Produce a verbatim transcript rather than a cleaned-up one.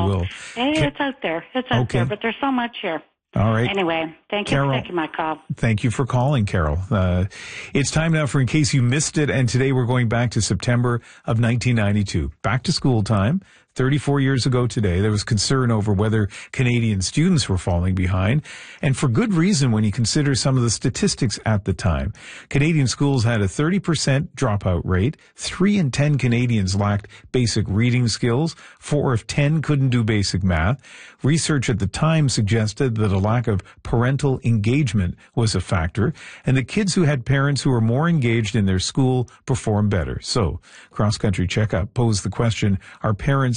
will. Hey, Ca- it's out there. It's out Okay. there, but there's so much here. All right. Anyway, thank you Carol, for taking my call. Thank you for calling, Carol. Uh, it's time now for In Case You Missed It, and today we're going back to September of nineteen ninety-two. Back to school time. thirty-four years ago today, there was concern over whether Canadian students were falling behind, and for good reason when you consider some of the statistics at the time. Canadian schools had a thirty percent dropout rate. Three in ten Canadians lacked basic reading skills. Four of ten couldn't do basic math. Research at the time suggested that a lack of parental engagement was a factor, and that kids who had parents who were more engaged in their school performed better. So, Cross Country Checkup posed the question, are parents